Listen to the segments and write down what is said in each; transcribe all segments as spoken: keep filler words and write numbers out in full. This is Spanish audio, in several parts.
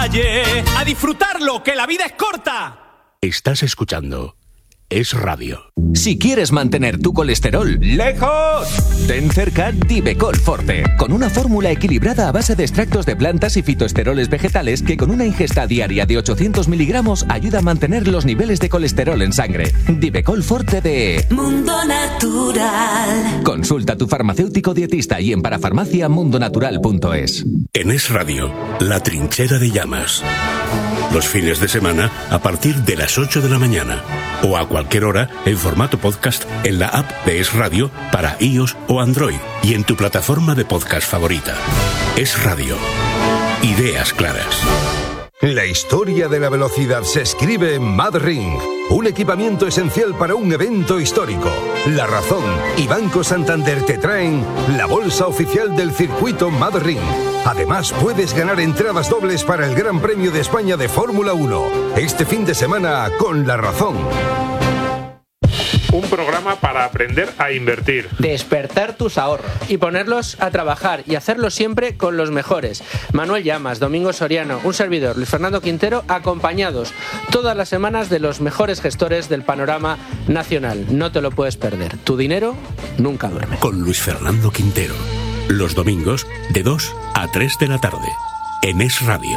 calle. ¡A disfrutarlo, que la vida es corta! Estás escuchando Es Radio. Si quieres mantener tu colesterol lejos, ten cerca Divecol Forte, con una fórmula equilibrada a base de extractos de plantas y fitoesteroles vegetales que con una ingesta diaria de ochocientos miligramos ayuda a mantener los niveles de colesterol en sangre. Divecol Forte de Mundo Natural. Consulta a tu farmacéutico dietista y en parafarmacia mundonatural punto es. En Es Radio, La Trinchera de Llamas. Los fines de semana a partir de las ocho de la mañana o a cualquier hora en formato podcast en la app de Es Radio para iOS o Android y en tu plataforma de podcast favorita. Es Radio. Ideas claras. La historia de la velocidad se escribe en MadRing, un equipamiento esencial para un evento histórico. La Razón y Banco Santander te traen la bolsa oficial del circuito MadRing. Además, puedes ganar entradas dobles para el Gran Premio de España de Fórmula uno, este fin de semana con La Razón. Un programa para aprender a invertir. Despertar tus ahorros y ponerlos a trabajar y hacerlo siempre con los mejores. Manuel Llamas, Domingo Soriano, un servidor, Luis Fernando Quintero, acompañados todas las semanas de los mejores gestores del panorama nacional. No te lo puedes perder. Tu dinero nunca duerme. Con Luis Fernando Quintero. Los domingos de dos a tres de la tarde. En Es Radio.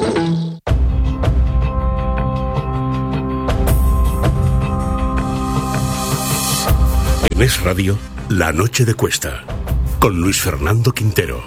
En Es Radio, La Noche de Cuesta, con Luis Fernando Quintero.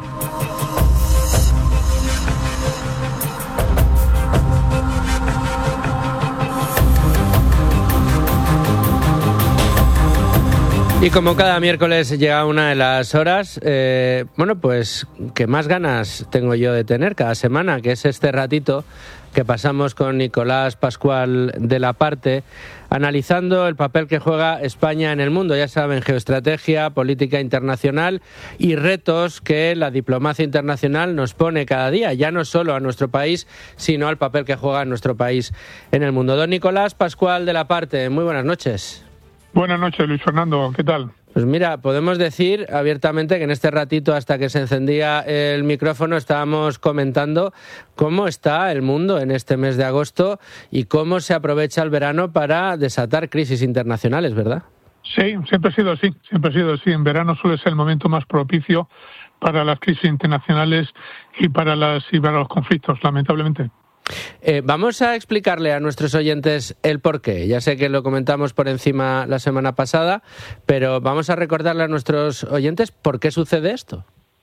Y como cada miércoles llega una de las horas, eh, bueno, pues que más ganas tengo yo de tener cada semana, que es este ratito que pasamos con Nicolás Pascual de la Parte, analizando el papel que juega España en el mundo. Ya saben, geoestrategia, política internacional y retos que la diplomacia internacional nos pone cada día, ya no solo a nuestro país, sino al papel que juega nuestro país en el mundo. Don Nicolás Pascual de la Parte, muy buenas noches. Buenas noches, Luis Fernando, ¿qué tal? Pues mira, podemos decir abiertamente que en este ratito, hasta que se encendía el micrófono, estábamos comentando cómo está el mundo en este mes de agosto y cómo se aprovecha el verano para desatar crisis internacionales, ¿verdad? Sí, siempre ha sido así, siempre ha sido así. En verano suele ser el momento más propicio para las crisis internacionales y para, las, y para los conflictos, lamentablemente. Eh, vamos a explicarle a nuestros oyentes el porqué. Ya sé que lo comentamos por encima la semana pasada, pero vamos a recordarle a nuestros oyentes por qué sucede esto.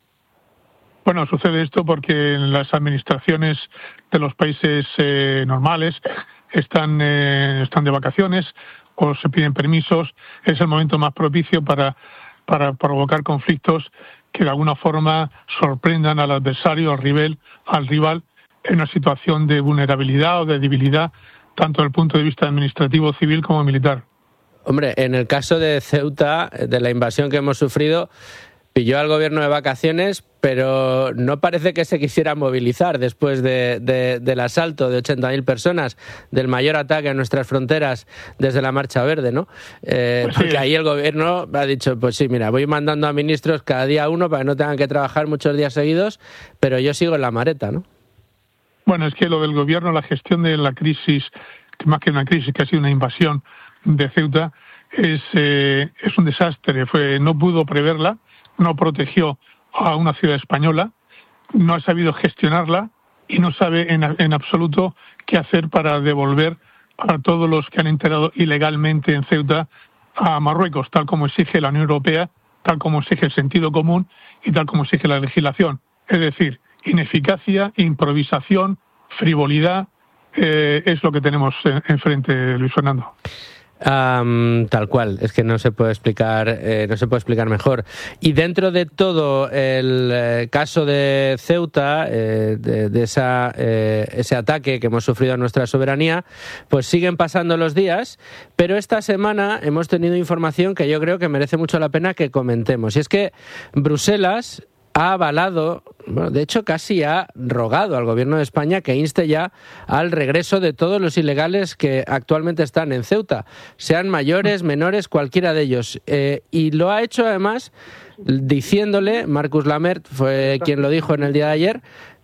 Bueno, sucede esto porque las administraciones de los países eh, normales están, eh, están de vacaciones o se piden permisos. Es el momento más propicio para, para provocar conflictos que de alguna forma sorprendan al adversario, al rival, al rival en una situación de vulnerabilidad o de debilidad, tanto desde el punto de vista administrativo, civil como militar. Hombre, en el caso de Ceuta, de la invasión que hemos sufrido, pilló al gobierno de vacaciones, pero no parece que se quisiera movilizar después de, de, del asalto de ochenta mil personas, del mayor ataque a nuestras fronteras desde la Marcha Verde, ¿no? Eh, pues sí. Porque ahí el gobierno ha dicho, pues sí, mira, voy mandando a ministros cada día uno para que no tengan que trabajar muchos días seguidos, pero yo sigo en la mareta, ¿no? Bueno, es que lo del gobierno, la gestión de la crisis, que más que una crisis, que ha sido una invasión de Ceuta, es, eh, es un desastre. Fue, no pudo preverla, no protegió a una ciudad española, no ha sabido gestionarla y no sabe en, en absoluto qué hacer para devolver a todos los que han entrado ilegalmente en Ceuta a Marruecos, tal como exige la Unión Europea, tal como exige el sentido común y tal como exige la legislación. Es decir, ineficacia, improvisación, frivolidad, eh, es lo que tenemos enfrente, Luis Fernando. Um, tal cual, es que no se puede explicar, eh, no se puede explicar mejor. Y dentro de todo el eh, caso de Ceuta, eh, de, de esa, eh, ese ataque que hemos sufrido a nuestra soberanía, pues siguen pasando los días, pero esta semana hemos tenido información que yo creo que merece mucho la pena que comentemos. Y es que Bruselas ha avalado, bueno, de hecho casi ha rogado al gobierno de España que inste ya al regreso de todos los ilegales que actualmente están en Ceuta, sean mayores, menores, cualquiera de ellos. Eh, y lo ha hecho además diciéndole, Marcus Lammert fue quien lo dijo en el día de ayer,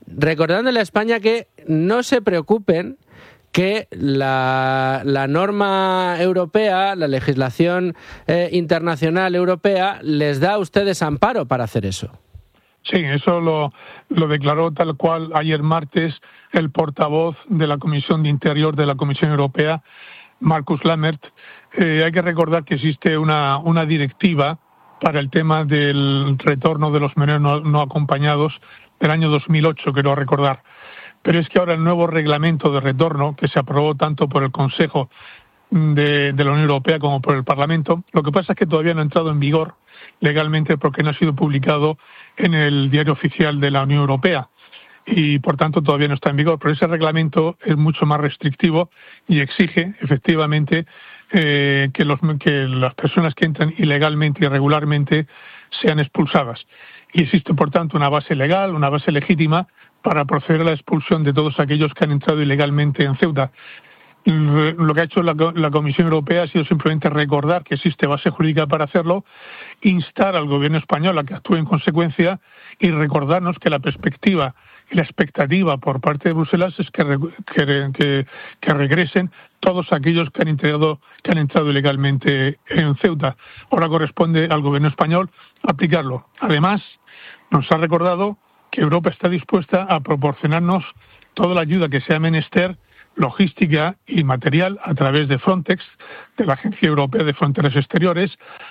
recordándole a España que no se preocupen, que la, la norma europea, la legislación eh, internacional europea, les da a ustedes amparo para hacer eso. Sí, eso lo, lo declaró tal cual ayer martes el portavoz de la Comisión de Interior de la Comisión Europea, Markus Lammert. Eh, hay que recordar que existe una, una directiva para el tema del retorno de los menores no, no acompañados del año dos mil ocho, quiero recordar. Pero es que ahora el nuevo reglamento de retorno, que se aprobó tanto por el Consejo de, de la Unión Europea como por el Parlamento, lo que pasa es que todavía no ha entrado en vigor legalmente porque no ha sido publicado en el Diario Oficial de la Unión Europea y por tanto todavía no está en vigor. Pero ese reglamento es mucho más restrictivo y exige efectivamente eh, que, los, que las personas que entran ilegalmente y irregularmente sean expulsadas. Y existe por tanto una base legal, una base legítima para proceder a la expulsión de todos aquellos que han entrado ilegalmente en Ceuta. Lo que ha hecho la, la Comisión Europea ha sido simplemente recordar que existe base jurídica para hacerlo, instar al gobierno español a que actúe en consecuencia y recordarnos que la perspectiva y la expectativa por parte de Bruselas es que, que, que, que regresen todos aquellos que han entrado, que han entrado ilegalmente en Ceuta. Ahora corresponde al gobierno español aplicarlo. Además, nos ha recordado que Europa está dispuesta a proporcionarnos toda la ayuda que sea menester, logística y material a través de Frontex, de la Agencia Europea de Fronteras Exteriores,